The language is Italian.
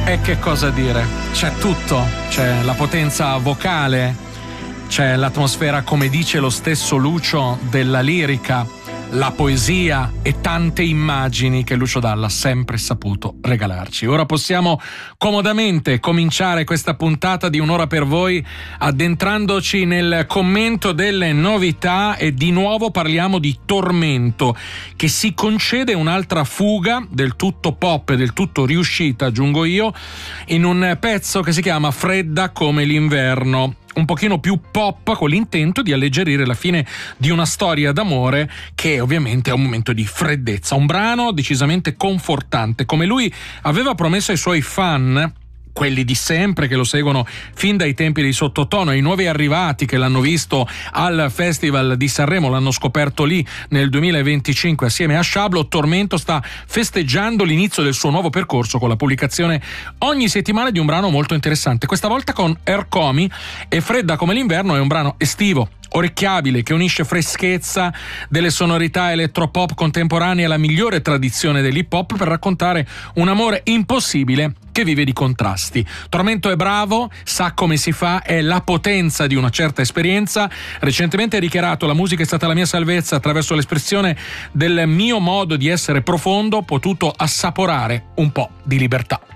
E che cosa dire? C'è tutto, c'è la potenza vocale, c'è l'atmosfera, come dice lo stesso Lucio, della lirica, la poesia e tante immagini che Lucio Dalla ha sempre saputo regalarci. Ora possiamo comodamente cominciare questa puntata di Un'ora per voi addentrandoci nel commento delle novità, e di nuovo parliamo di Tormento, che si concede un'altra fuga del tutto pop e del tutto riuscita, aggiungo io, in un pezzo che si chiama Fredda come l'inverno, un pochino più pop, con l'intento di alleggerire la fine di una storia d'amore che ovviamente è un momento di freddezza. Un brano decisamente confortante, come lui aveva promesso ai suoi fan, quelli di sempre che lo seguono fin dai tempi di Sottotono, ai nuovi arrivati che l'hanno visto al Festival di Sanremo, l'hanno scoperto lì nel 2025 assieme a Sciablo. Tormento sta festeggiando l'inizio del suo nuovo percorso con la pubblicazione ogni settimana di un brano molto interessante, questa volta con Ercomi, e Fredda come l'inverno è un brano estivo, orecchiabile, che unisce freschezza delle sonorità elettropop contemporanee alla migliore tradizione dell'hip hop per raccontare un amore impossibile che vive di contrasti. Tormento è bravo, sa come si fa, è la potenza di una certa esperienza. Recentemente ha dichiarato: la musica è stata la mia salvezza, attraverso l'espressione del mio modo di essere profondo ho potuto assaporare un po' di libertà.